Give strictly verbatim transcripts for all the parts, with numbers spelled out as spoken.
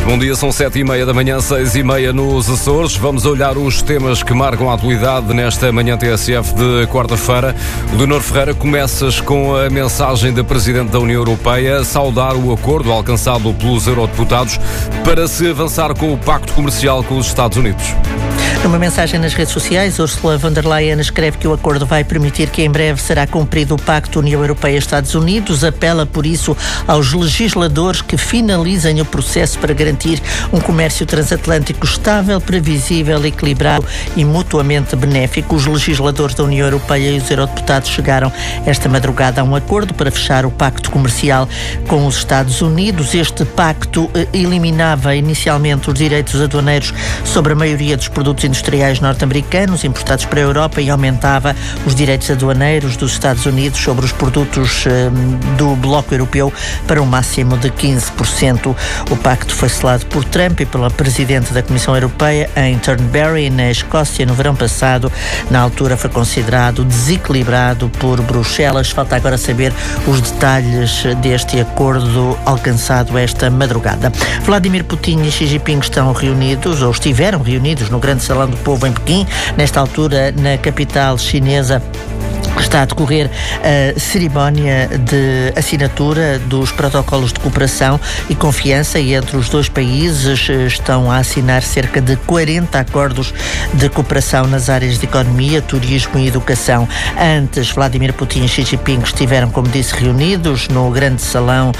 Muito bom dia, são sete e meia da manhã, seis e meia nos Açores. Vamos olhar os temas que marcam a atualidade nesta manhã T S F de quarta-feira. O Leonor Ferreira, começas com a mensagem da Presidente da União Europeia a saudar o acordo alcançado pelos eurodeputados para se avançar com o pacto comercial com os Estados Unidos. Numa mensagem nas redes sociais, Ursula von der Leyen escreve que o acordo vai permitir que em breve será cumprido o Pacto União Europeia-Estados Unidos. Apela, por isso, aos legisladores que finalizem o processo para garantir um comércio transatlântico estável, previsível, equilibrado e mutuamente benéfico. Os legisladores da União Europeia e os eurodeputados chegaram esta madrugada a um acordo para fechar o pacto comercial com os Estados Unidos. Este pacto eh, eliminava inicialmente os direitos aduaneiros sobre a maioria dos produtos industriais norte-americanos importados para a Europa e aumentava os direitos aduaneiros dos Estados Unidos sobre os produtos eh, do bloco europeu para um máximo de quinze por cento. O pacto foi selado por Trump e pela Presidente da Comissão Europeia em Turnberry, na Escócia, no verão passado. Na altura foi considerado desequilibrado por Bruxelas. Falta agora saber os detalhes deste acordo alcançado esta madrugada. Vladimir Putin e Xi Jinping estão reunidos, ou estiveram reunidos, no Grande Salão do Povo em Pequim. Nesta altura, na capital chinesa, está a decorrer a cerimónia de assinatura dos protocolos de cooperação e confiança entre os dois países. Estão a assinar cerca de quarenta acordos de cooperação nas áreas de economia, turismo e educação. Antes, Vladimir Putin e Xi Jinping estiveram, como disse, reunidos no Grande Salão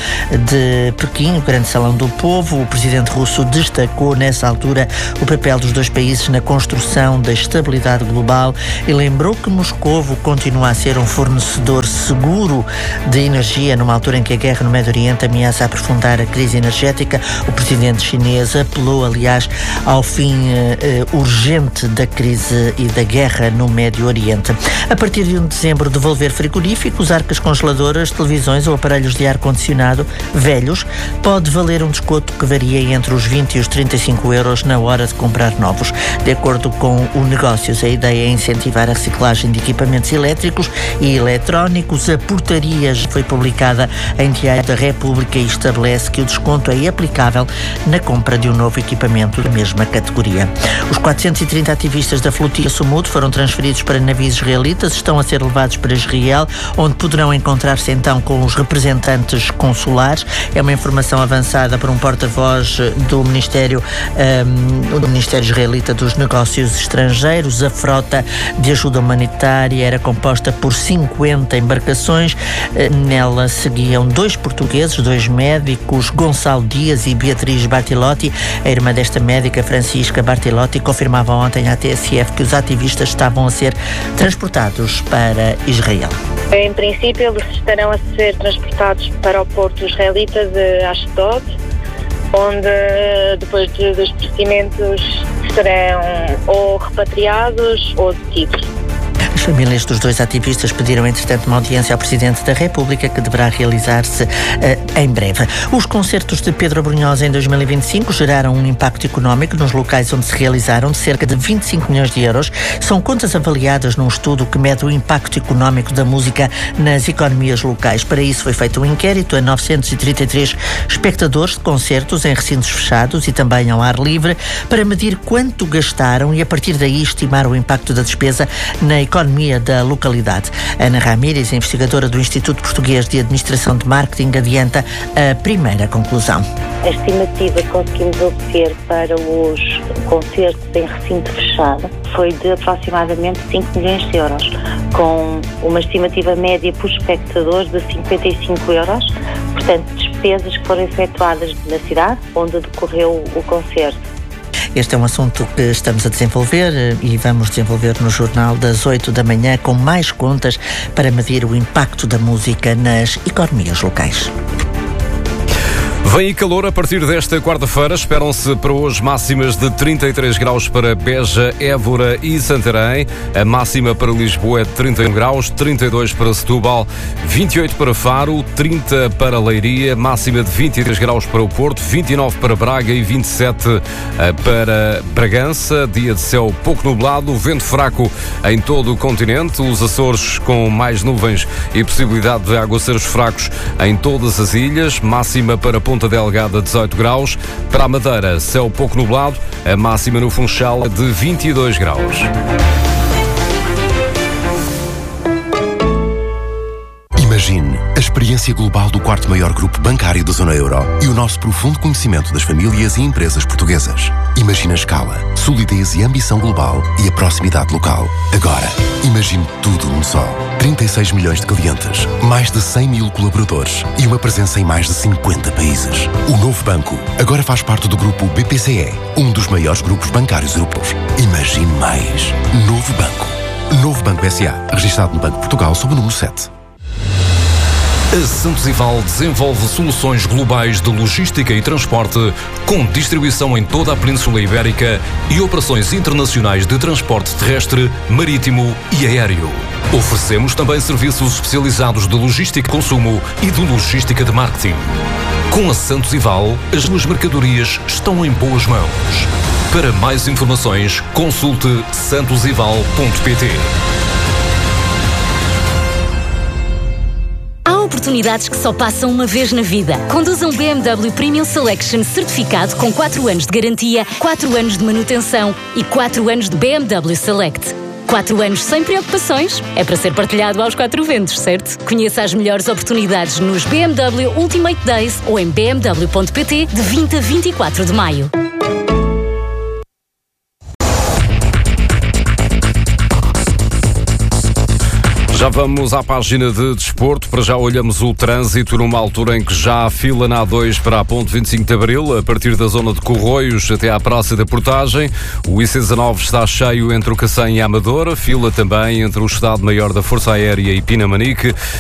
de Pequim, o Grande Salão do Povo. O presidente russo destacou nessa altura o papel dos dois países na construção da estabilidade global e lembrou que Moscovo continua a ser um fornecedor seguro de energia numa altura em que a guerra no Médio Oriente ameaça aprofundar a crise energética. O presidente chinês apelou, aliás, ao fim uh, urgente da crise e da guerra no Médio Oriente. A partir de um de dezembro, devolver frigoríficos, arcas congeladoras, televisões ou aparelhos de ar-condicionado velhos pode valer um desconto que varia entre os vinte e os trinta e cinco euros na hora de comprar novos. De acordo com o Negócios, a ideia é incentivar a reciclagem de equipamentos elétricos e eletrónicos. A portaria já foi publicada em Diário da República e estabelece que o desconto é aplicável na compra de um novo equipamento da mesma categoria. Os quatrocentos e trinta ativistas da flotilla Sumud foram transferidos para navios israelitas, estão a ser levados para Israel, onde poderão encontrar-se então com os representantes consulares. É uma informação avançada por um porta-voz do Ministério, um, do Ministério Israelita dos Negócios Estrangeiros. A frota de ajuda humanitária era composta por cinquenta embarcações. Nela seguiam dois portugueses, dois médicos, Gonçalo Dias e Beatriz Bartilotti. A irmã desta médica, Francisca Bartilotti, confirmava ontem à T S F que os ativistas estavam a ser transportados para Israel. Em princípio, eles estarão a ser transportados para o porto israelita de Ashdod, onde, depois de, dos procedimentos, serão ou repatriados ou detidos. As famílias dos dois ativistas pediram, entretanto, uma audiência ao Presidente da República, que deverá realizar-se uh, em breve. Os concertos de Pedro Brunhosa em dois mil e vinte e cinco geraram um impacto económico nos locais onde se realizaram de cerca de vinte e cinco milhões de euros. São contas avaliadas num estudo que mede o impacto económico da música nas economias locais. Para isso foi feito um inquérito a novecentos e trinta e três espectadores de concertos em recintos fechados e também ao ar livre, para medir quanto gastaram e, a partir daí, estimar o impacto da despesa na economia da localidade. Ana Ramírez, investigadora do Instituto Português de Administração de Marketing, adianta a primeira conclusão. A estimativa que conseguimos obter para os concertos em recinto fechado foi de aproximadamente cinco milhões de euros, com uma estimativa média por espectador de cinquenta e cinco euros, portanto, despesas que foram efetuadas na cidade onde decorreu o concerto. Este é um assunto que estamos a desenvolver e vamos desenvolver no Jornal das oito da manhã, com mais contas para medir o impacto da música nas economias locais. Vem aí calor a partir desta quarta-feira. Esperam-se para hoje máximas de trinta e três graus para Beja, Évora e Santarém. A máxima para Lisboa é de trinta e um graus, trinta e dois para Setúbal, vinte e oito para Faro, trinta para Leiria, máxima de vinte e três graus para o Porto, vinte e nove para Braga e vinte e sete para Bragança. Dia de céu pouco nublado, vento fraco em todo o continente. Os Açores com mais nuvens e possibilidade de aguaceiros fracos em todas as ilhas. Máxima para Ponta Ponta Delgada dezoito graus. Para a Madeira, céu pouco nublado, a máxima no Funchal é de vinte e dois graus. Imagine a experiência global do quarto maior grupo bancário da zona euro e o nosso profundo conhecimento das famílias e empresas portuguesas. Imagine a escala, solidez e ambição global e a proximidade local. Agora, imagine tudo num só. trinta e seis milhões de clientes, mais de cem mil colaboradores e uma presença em mais de cinquenta países. O novo banco agora faz parte do grupo B P C E, um dos maiores grupos bancários europeus. Imagine mais. Novo banco. Novo Banco S A, registado no Banco de Portugal sob o número sete. A Santos Ival desenvolve soluções globais de logística e transporte com distribuição em toda a Península Ibérica e operações internacionais de transporte terrestre, marítimo e aéreo. Oferecemos também serviços especializados de logística de consumo e de logística de marketing. Com a Santos Ival, as suas mercadorias estão em boas mãos. Para mais informações, consulte santos ival ponto pt. Oportunidades que só passam uma vez na vida. Conduza um B M W Premium Selection certificado com quatro anos de garantia, quatro anos de manutenção e quatro anos de B M W Select. quatro anos sem preocupações. É para ser partilhado aos quatro ventos, certo? Conheça as melhores oportunidades nos B M W Ultimate Days ou em b m w ponto p t de vinte a vinte e quatro de maio. Já vamos à página de desporto. Para já olhamos o trânsito numa altura em que já há fila na A dois para a ponte vinte e cinco de Abril, a partir da zona de Corroios até à Praça da Portagem. O I C dezanove está cheio entre o Cacém e a Amadora, fila também entre o Estado-Maior da Força Aérea e Pinamanique.